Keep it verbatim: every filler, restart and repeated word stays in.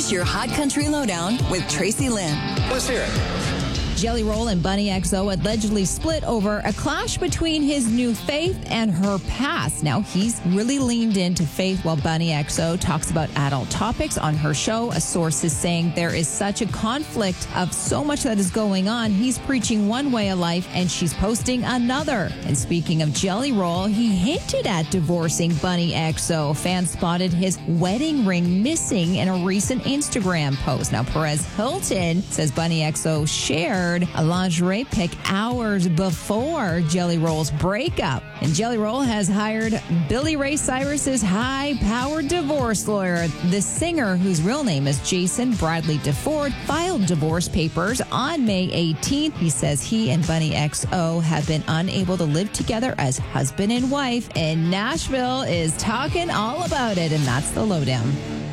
Here's your Hot Country Lowdown with Tracy Lynn. Let's hear it. Jelly Roll and Bunny X O allegedly split over a clash between his new faith and her past. Now, he's really leaned into faith while Bunny X O talks about adult topics on her show. A source is saying there is such a conflict of so much that is going on. He's preaching one way of life and she's posting another. And speaking of Jelly Roll, he hinted at divorcing Bunny X O. Fans spotted his wedding ring missing in a recent Instagram post. Now, Perez Hilton says Bunny X O shared a lingerie pic hours before Jelly Roll's breakup. And Jelly Roll has hired Billy Ray Cyrus's high-powered divorce lawyer. The singer, whose real name is Jason Bradley DeFord, filed divorce papers on May eighteenth. He says he and Bunny X O have been unable to live together as husband and wife, and Nashville is talking all about it, and that's the lowdown.